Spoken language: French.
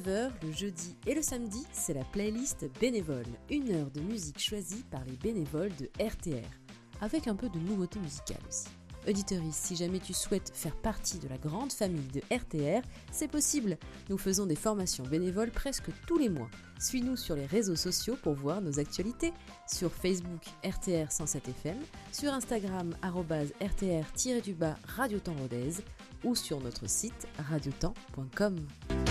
19h, le jeudi et le samedi, c'est la playlist bénévole. 1 heure de musique choisie par les bénévoles de RTR, avec un peu de nouveauté musicale aussi. Auditeurice, si jamais tu souhaites faire partie de la grande famille de RTR, c'est possible. Nous faisons des formations bénévoles presque tous les mois. Suis-nous sur les réseaux sociaux pour voir nos actualités. Sur Facebook, RTR 107 FM, sur Instagram, @RTR-Radio Temps Rodez ou sur notre site radiotemps.com.